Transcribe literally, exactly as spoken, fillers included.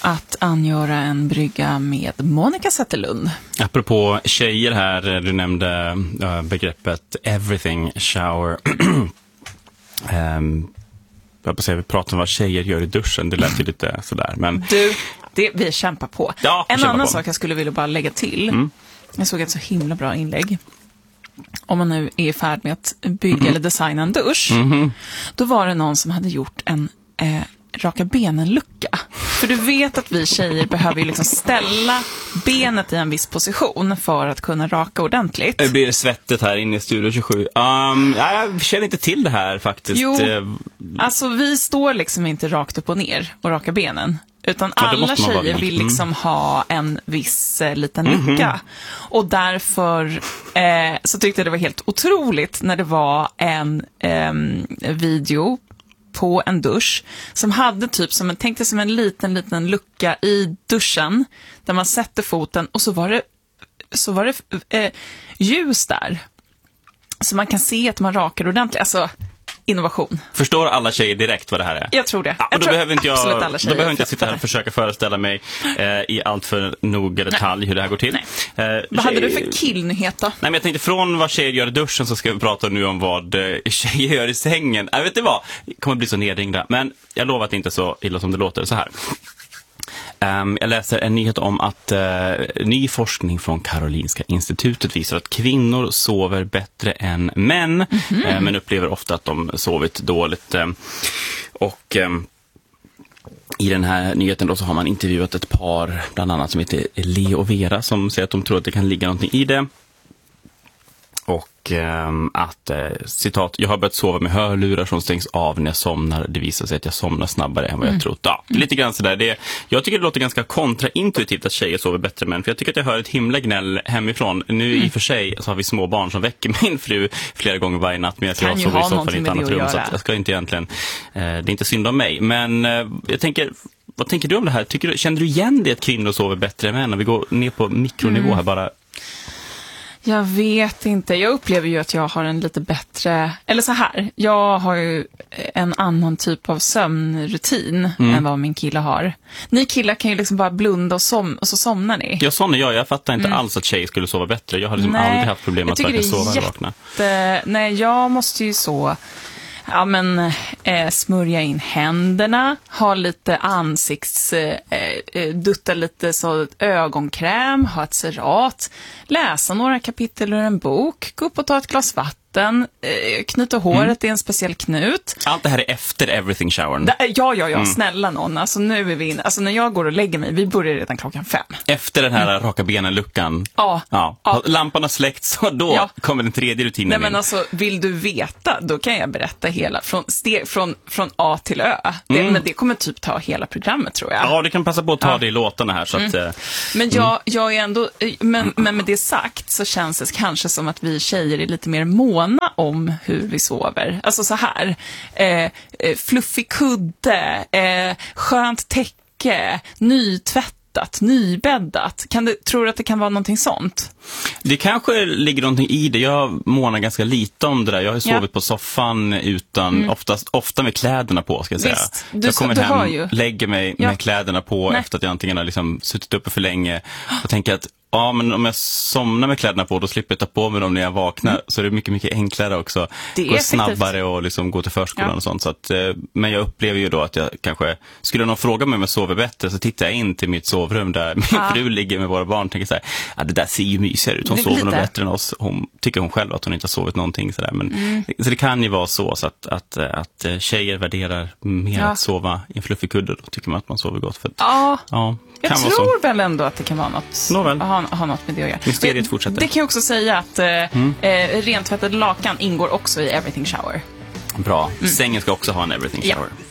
att angöra en brygga med Monica Zetterlund. Apropå tjejer här, du nämnde uh, begreppet everything shower. um, jag på säga, vi pratar om vad tjejer gör i duschen, det lät ju lite sådär. Men... Du, det, vi kämpar på. Ja, en kämpar annan på. sak jag skulle vilja bara lägga till. Mm. Jag såg ett så himla bra inlägg. Om man nu är i färd med att bygga mm. eller designa en dusch. Mm. Då var det någon som hade gjort en eh, raka benen-lucka. För du vet att vi tjejer behöver ju liksom ställa benet i en viss position för att kunna raka ordentligt. Det blir svettet här inne i Studio tjugosju. Um, jag känner inte till det här faktiskt. Jo, alltså vi står liksom inte rakt upp och ner och raka benen. Utan ja, alla tjejer vara... vill liksom mm. ha en viss eh, liten lucka. Mm-hmm. Och därför eh, så tyckte jag det var helt otroligt när det var en eh, video på en dusch som hade typ som en, tänkte som en liten, liten lucka i duschen där man sätter foten och så var det, så var det eh, ljus där. Så man kan se att man rakar ordentligt. Alltså, innovation. Förstår alla tjejer direkt vad det här är? Jag tror det. Ja, jag då, tror behöver inte jag, alla då behöver inte jag sitta här och försöka föreställa mig eh, i allt för noga detalj Nej. hur det här går till. Eh, vad hade du för killnyhet då? Nej, men jag tänkte från vad tjejer gör i duschen så ska vi prata nu om vad eh, tjejer gör i sängen. Jag vet inte vad, jag kommer bli så nedringda. Men jag lovar att det inte är så illa som det låter så här. Um, jag läser en nyhet om att uh, ny forskning från Karolinska institutet visar att kvinnor sover bättre än män, mm-hmm. uh, men upplever ofta att de sovit dåligt. Uh, och um, i den här nyheten då så har man intervjuat ett par, bland annat som heter Leo och Vera, som säger att de tror att det kan ligga någonting i det. Och ähm, att, äh, citat, jag har börjat sova med hörlurar som stängs av när jag somnar. Det visar sig att jag somnar snabbare än vad jag mm. trott. Ja, lite grann sådär. Det, jag tycker det låter ganska kontraintuitivt att tjejer sover bättre än män. För jag tycker att jag hör ett himla gnäll hemifrån. Nu mm. i och för sig så har vi små barn som väcker min fru flera gånger varje natt. Men jag kan sover i soffan i ett annat rum. Så att jag ska inte egentligen, äh, det är inte synd om mig. Men äh, jag tänker... Vad tänker du om det här? Tycker du, känner du igen det att kvinnor sover bättre än män? Om vi går ner på mikronivå mm. här bara... Jag vet inte. Jag upplever ju att jag har en lite bättre... Eller så här. Jag har ju en annan typ av sömnrutin mm. än vad min kille har. Ni killar kan ju liksom bara blunda och, som, och så somnar ni. Jag somnar jag. Jag fattar inte mm. alls att tjejer skulle sova bättre. Jag har liksom nej, aldrig haft problem att verkligen sova och vakna. Nej, jag måste ju så... Ja, men eh, smörja in händerna, ha lite ansikts, eh, dutta lite så ögonkräm, ha ett serat, läsa några kapitel ur en bok, gå upp och ta ett glas vatten, eh, knyta håret mm. i en speciell knut. Allt det här är efter everything showern. Da, ja, ja, ja, mm. snälla någon. Alltså nu är vi inne, alltså när jag går och lägger mig, vi börjar redan klockan fem. Efter den här mm. raka benen-luckan. Ja. ja. ja. Lampan har släckt, så då ja. kommer den tredje rutinen Nej, men in. alltså, vill du veta, då kan jag berätta hela, från, steg, från, från A till Ö. Det, mm. Men det kommer typ ta hela programmet, tror jag. Ja, du kan passa på att ta ja. det i låtarna här. Så mm. att, eh, men jag, jag är ändå, men, men med det sagt så känns det kanske som att vi tjejer är lite mer måna om hur vi sover. Alltså så här, eh, fluffig kudde, eh, skönt täcke, nytvättat, nybäddat. Kan du, tror du att det kan vara någonting sånt? Det kanske ligger någonting i det. Jag månar ganska lite om det där. Jag har sovit ja. på soffan utan, mm. oftast, ofta med kläderna på, ska jag säga. Visst, du, jag kommer du hem, ju. lägger mig ja. med kläderna på Nej. efter att jag antingen har liksom suttit uppe för länge och tänker att ja, men om jag somnar med kläderna på, då slipper jag ta på mig dem när jag vaknar. Mm. Så är det mycket, mycket enklare också. Det är gå effektivt. snabbare och liksom gå till förskolan ja. och sånt. Så att, men jag upplever ju då att jag kanske, skulle någon fråga mig om jag sover bättre, så tittar jag in till mitt sovrum där min ja. fru ligger med våra barn och tänker så här, ja, det där ser ju mysigare ut. Hon sover nog bättre än oss. Hon tycker hon själv att hon inte har sovit någonting. Så, där. Men, mm. så det kan ju vara så, så att, att, att, att tjejer värderar mer ja. att sova i en fluffig kudde. Då tycker man att man sover gott. För att, ja. ja Jag tror väl ändå att det kan vara något, ha, ha något med det att göra. Mysteriet fortsätter. Det kan jag också säga att eh, mm. eh, rentvättade lakan ingår också i everything shower. Bra. Mm. Sängen ska också ha en everything shower. Ja.